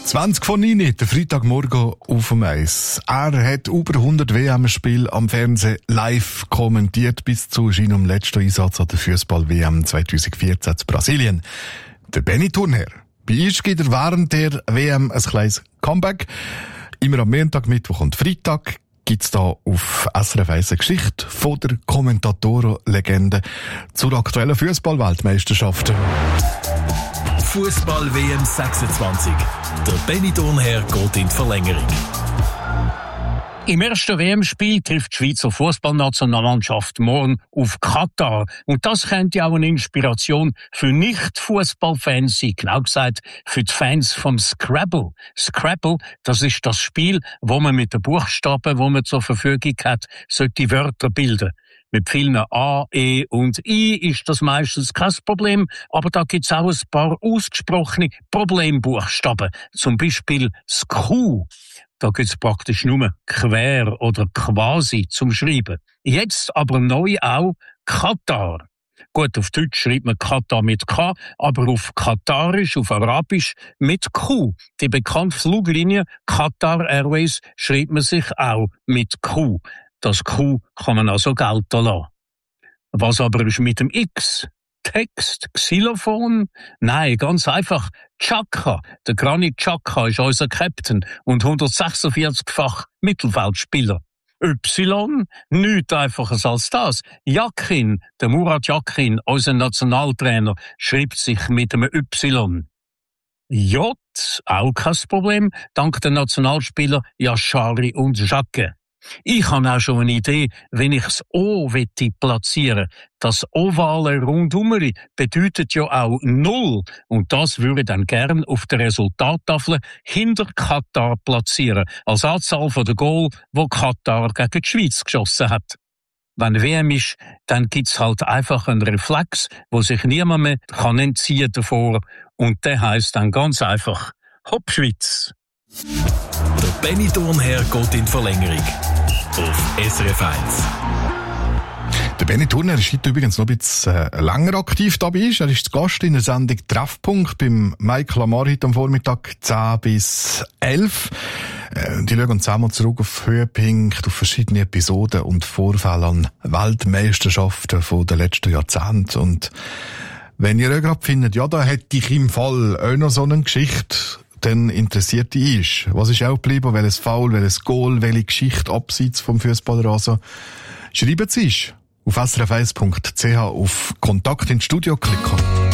20 von 9, der Freitagmorgen auf dem Eis. Er hat über 100 WM-Spiele am Fernsehen live kommentiert, bis zu seinem letzten Einsatz an der Fußball-WM 2014 zu Brasilien. Der Benny Thurnherr. Bei uns gibt er während der WM ein kleines Comeback. Immer am Montag, Mittwoch und Freitag gibt's da auf SRF 1 eine Geschichte von der Kommentatorenlegende zur aktuellen Fußball-Weltmeisterschaft. Fußball-WM 26. Der Benny Thurnherr geht in die Verlängerung. Im ersten WM-Spiel trifft die Schweizer Fußballnationalmannschaft morgen auf Katar. Und das könnte auch eine Inspiration für Nicht-Fußballfans sein. Genau gesagt, für die Fans vom Scrabble. Scrabble, das ist das Spiel, wo man mit den Buchstaben, die man zur Verfügung hat, solche Wörter bilden. Mit vielen A, E und I ist das meistens kein Problem, aber da gibt's auch ein paar ausgesprochene Problembuchstaben. Zum Beispiel das Q. Da gibt's praktisch nur quer oder quasi zum Schreiben. Jetzt aber neu auch Katar. Gut, auf Deutsch schreibt man Katar mit K, aber auf Katarisch, auf Arabisch mit Q. Die bekannte Fluglinie Qatar Airways schreibt man sich auch mit Q. Das Q kann man also gelten lassen. Was aber ist mit dem X? Text, Xylophon? Nein, ganz einfach. Xhaka. Der Granit Xhaka ist unser Captain und 146-fach Mittelfeldspieler. Y? Nichts Einfaches als das. Yakin, der Murat Yakin, unser Nationaltrainer, schreibt sich mit einem Y. J? Auch kein Problem, dank der Nationalspieler Yashari und Jacke. Ich habe auch schon eine Idee, wenn ich das O platzieren. Das ovale Rundumeri bedeutet ja auch 0. Und das würde dann gern auf der Resultattafel hinter Katar platzieren. Als Anzahl der Goal, wo Katar gegen die Schweiz geschossen hat. Wenn WM ist, dann gibt's halt einfach einen Reflex, wo sich niemand mehr entziehen davor. Und der heisst dann ganz einfach Hopp Schweiz. Der Benny Thurnherr geht in die Verlängerung. Auf SRF 1. Der Benny Thurnherr ist heute übrigens noch ein bisschen länger aktiv dabei. Er ist zu Gast in der Sendung Treffpunkt beim Michael Amar heute am Vormittag 10 bis 11. Die schauen zusammen zurück auf Höhepunkte, auf verschiedene Episoden und Vorfälle an Weltmeisterschaften von den letzten Jahrzehnten. Und wenn ihr gerade findet, ja, da hätte ich im Fall auch noch so eine Geschichte, dann interessiert dich ist. Was ist auch geblieben? Welches Foul, welches Goal, welche Geschichte abseits vom Fußballrasen? Schreibt es auf srf1.ch auf Kontakt ins Studio klicken.